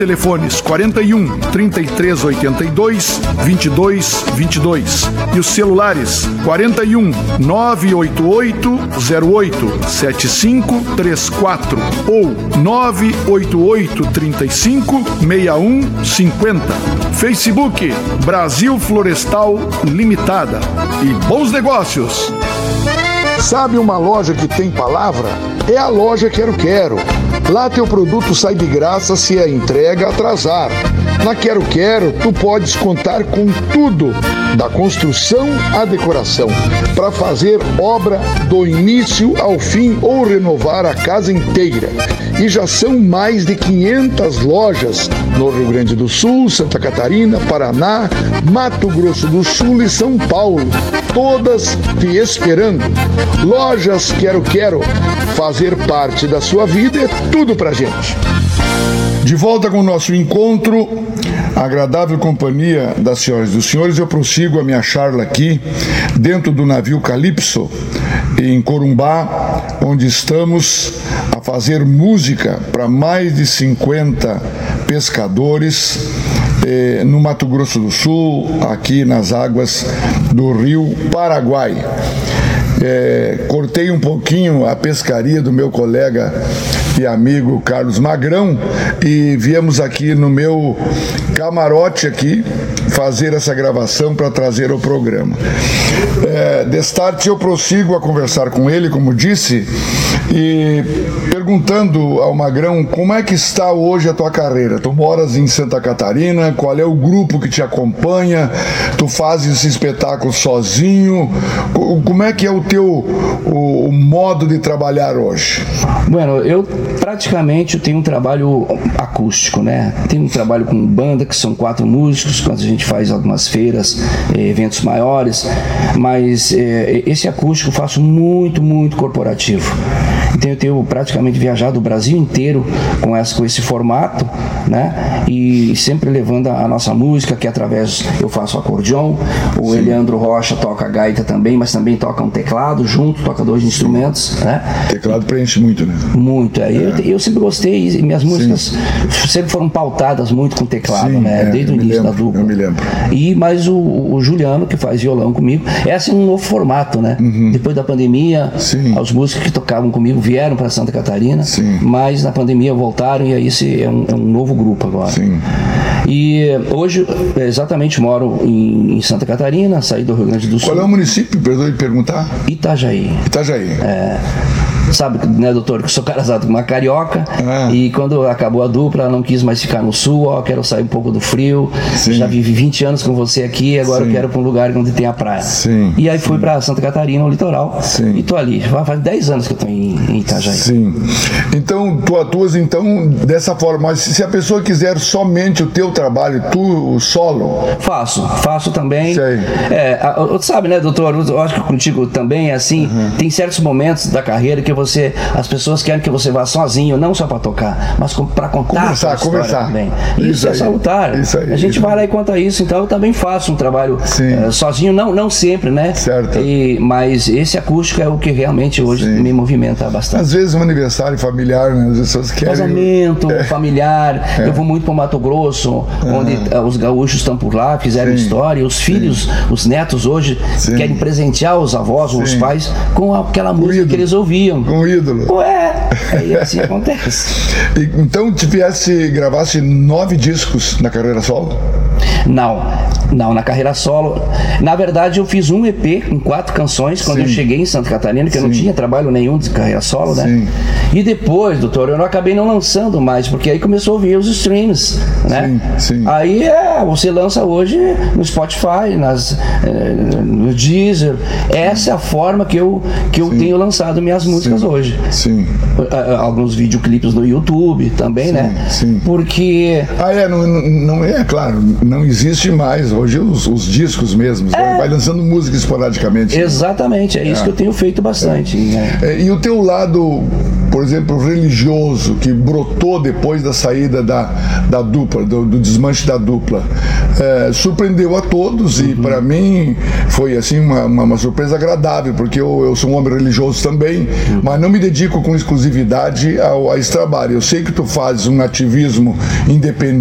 Telefones 41 3382 2222 e os celulares 41 988 08 7534 ou 988 35 6150. Facebook Brasil Florestal Limitada. E bons negócios! Sabe uma loja que tem palavra? É a loja Quero Quero. Lá teu produto sai de graça se a entrega atrasar. Na Quero Quero, tu podes contar com tudo, da construção à decoração, para fazer obra do início ao fim ou renovar a casa inteira. E já são mais de 500 lojas no Rio Grande do Sul, Santa Catarina, Paraná, Mato Grosso do Sul e São Paulo. Todas te esperando. Lojas Quero Quero. Fazer parte da sua vida é tudo pra gente. De volta com o nosso encontro, a agradável companhia das senhoras e dos senhores, eu prossigo a minha charla aqui, dentro do navio Calypso, em Corumbá, onde estamos a fazer música para mais de 50 pescadores no Mato Grosso do Sul, aqui nas águas do Rio Paraguai. Cortei um pouquinho a pescaria do meu colega e amigo Carlos Magrão e viemos aqui no meu camarote aqui fazer essa gravação para trazer ao programa. Destarte, eu prossigo a conversar com ele, como disse, e perguntando ao Magrão como é que está hoje a tua carreira. Tu moras em Santa Catarina, qual é o grupo que te acompanha, tu fazes esse espetáculo sozinho, como é que é o teu modo de trabalhar hoje? Bueno, eu praticamente tenho um trabalho acústico, né? Tenho um trabalho com banda, que são 4 músicos, quando a gente faz algumas feiras, eventos maiores, mas esse acústico eu faço muito corporativo. Então eu tenho praticamente viajado o Brasil inteiro com esse formato, né? E sempre levando a nossa música, que através eu faço acordeon, o Eliandro Rocha toca gaita também, mas também toca um teclado junto, toca 2 instrumentos, né? Teclado preenche muito, né? Muito, eu sempre gostei, e minhas músicas sempre foram pautadas muito com teclado, né? Desde o início da dupla. Eu me lembro. Mas o Juliano, que faz violão comigo, é assim um novo formato, né? Depois da pandemia, os músicos que tocavam comigo vieram para Santa Catarina, mas na pandemia voltaram e aí esse é um novo grupo agora. E hoje exatamente moro em Santa Catarina, saí do Rio Grande do Sul. Qual é o município, perdoe perguntar? Itajaí. Sabe, né, doutor, que eu sou casado com uma carioca e quando acabou a dupla, ela não quis mais ficar no sul, quero sair um pouco do frio, já vivi 20 anos com você aqui, agora eu quero ir para um lugar onde tem a praia. E aí fui para Santa Catarina, no litoral, e tô ali, faz 10 anos que eu tô em Itajaí. Então, tu atuas então dessa forma, mas se a pessoa quiser somente o teu trabalho, tu solo? Faço também. Sabe, né, doutor, eu acho que contigo também é assim, tem certos momentos da carreira que as pessoas querem que você vá sozinho, não só para tocar, mas para contar conversar também. Isso é salutar. A gente vai lá e conta isso, então eu também faço um trabalho sozinho, não sempre, né? Certo. Mas esse acústico é o que realmente hoje me movimenta bastante. Às vezes um aniversário familiar, né? As pessoas querem... Casamento familiar, eu vou muito para o Mato Grosso, onde os gaúchos estão por lá, fizeram história, os filhos, os netos hoje querem presentear os avós ou os pais com aquela música que eles ouviam. Com o ídolo. Aí assim acontece. Então gravasse 9 discos na carreira solo? Não, na carreira solo. Na verdade, eu fiz um EP com 4 canções quando eu cheguei em Santa Catarina, que eu não tinha trabalho nenhum de carreira solo, né? E depois, doutor, eu não acabei não lançando mais, porque aí começou a vir os streams, né? Aí você lança hoje no Spotify, no Deezer. Essa é a forma que eu tenho lançado minhas músicas hoje. Alguns videoclipes no YouTube também, né? Porque... não é, claro, não existe mais hoje os discos mesmos, vai lançando música esporadicamente. Exatamente, é isso que eu tenho feito bastante. E o teu lado por exemplo, religioso, que brotou depois da saída da dupla, do desmanche da dupla, surpreendeu a todos e para mim foi assim uma surpresa agradável, porque eu sou um homem religioso também, mas não me dedico com exclusividade a esse trabalho. Eu sei que tu fazes um ativismo independente